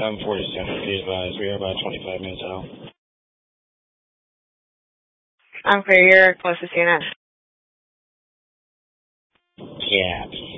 747, be advised. We are about 25 minutes out. I'm for your closest unit. Yeah.